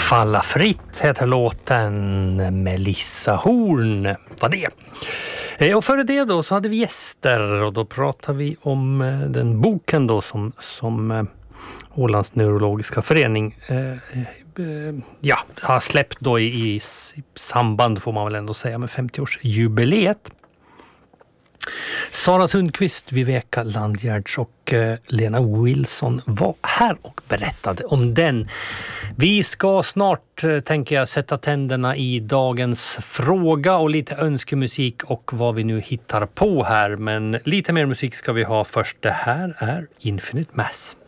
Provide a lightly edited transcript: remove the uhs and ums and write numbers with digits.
Falla fritt heter låten. Melissa Horn var det. Och före det då så hade vi gäster och då pratade vi om den boken då som Ålands neurologiska förening har släppt då i samband, får man väl ändå säga, med 50-årsjubileet. Sara Sundqvist, Viveka Landgärds och Lena Wilson var här och berättade om den. Vi ska snart, tänker jag, sätta tänderna i dagens fråga och lite önskemusik och vad vi nu hittar på här. Men lite mer musik ska vi ha först. Det här är Infinite Mass.